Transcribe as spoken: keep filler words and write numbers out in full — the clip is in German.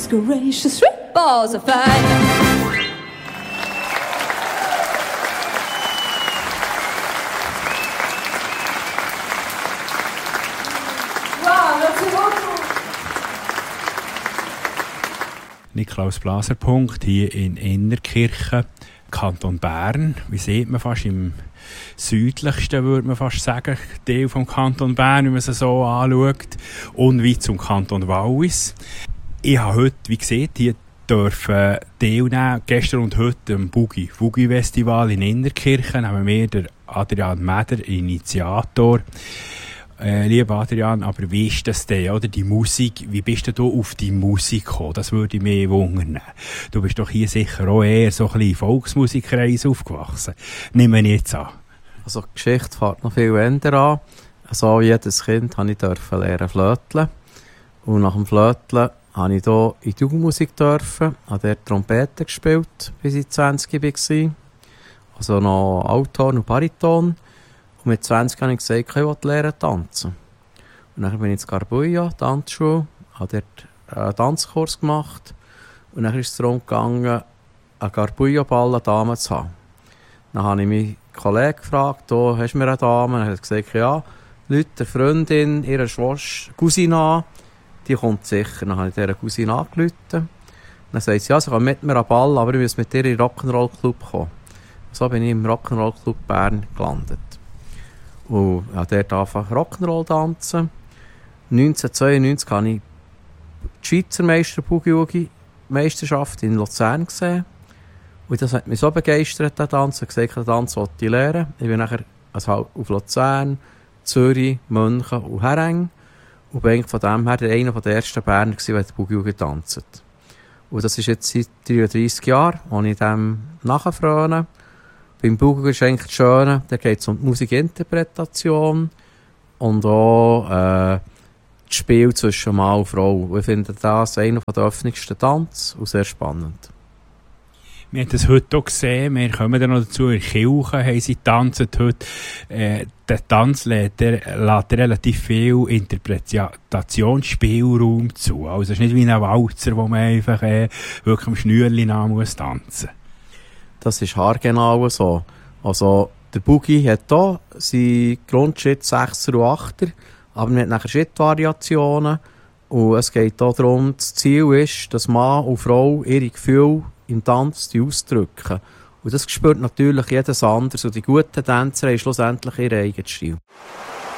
gracious, three balls of fire. Niklaus Blaser Punkt hier in Innertkirchen, Kanton Bern. Wie sieht man fast im südlichsten, würde man fast sagen, Teil vom Kanton Bern, wenn man es so anschaut, unweit zum Kanton Wallis. Ich habe heute, wie gesagt, hier dürfen teilnehmen, gestern und heute am Boogie, Boogie Festival in Innertkirchen, haben wir der Adrian Meder, Initiator. Äh, lieber Adrian, aber wie ist das denn, oder, die Musik, wie bist du auf die Musik gekommen? Das würde mich wundern. Du bist doch hier sicher auch eher so ein bisschen Volksmusikkreis aufgewachsen. Nimm ich jetzt an. Also die Geschichte fängt noch viel eher an. Also jedes Kind durfte ich dürfen lernen flöteln. Und nach dem Flöteln habe ich hier in die Jugendmusik dürfen, habe dort Trompete gespielt, bis ich zwanzig war. Also noch Althorn und Bariton. Und mit zwanzig habe ich gesagt, ich will lernen tanzen. Und dann bin ich in Garbuja, Tanzschule, habe dort einen Tanzkurs gemacht. Und dann ist es darum gegangen, einen Garbuja-Ball eine Dame zu haben. Dann habe ich meinen Kollegen gefragt, oh, hast du mir eine Dame? Und er hat gesagt, ja, Leute, eine Freundin, ihre Schwester, Cousine an, die kommt sicher. Dann habe ich dieser Cousine angerufen. Dann sagt sie, ja, sie kann mit mir an den Ball, aber ich muss mit ihr in den Rock'n'Roll-Club kommen. So bin ich im Rock'n'Roll-Club Bern gelandet. Und ich habe dort angefangen Rock'n'Roll tanzen. neunzehnhundertzweiundneunzig habe ich die Schweizer Meister-Boogie-Woogie-Meisterschaft in Luzern gesehen. Und das hat mich so begeistert, der Tanz. Ich habe gesagt, den Tanz wollte ich lernen. Ich bin nachher also auf Luzern, Zürich, München und Hereng. Und bin eigentlich von dem her einer der ersten Berner gewesen, der Boogie-Woogie tanzt. Und das ist jetzt seit dreiunddreissig Jahren, wo ich dem nachfrage. Beim Boogie ist eigentlich das Schöne, da geht es um die Musikinterpretation und auch äh, das Spiel zwischen Mann und Frau. Ich finde das einer der öffentlichsten Tanz und sehr spannend. Wir haben das heute auch gesehen, wir kommen dann noch dazu, in der Kirche haben sie tanzen heute. Äh, der Tanz lässt, der, lässt relativ viel Interpretationsspielraum zu. Also es ist nicht wie ein Walzer, wo man einfach äh, wirklich am Schnürli nach muss tanzen. Das ist haargenau so. Also, der Boogie hat hier seinen Grundschritt Sechser und Achter, aber man hat nachher Schrittvariationen. Und es geht auch darum, das Ziel ist, dass Mann und Frau ihre Gefühle im Tanz ausdrücken. Und das spürt natürlich jedes anders. Und die guten Tänzer haben schlussendlich ihren eigenen Stil.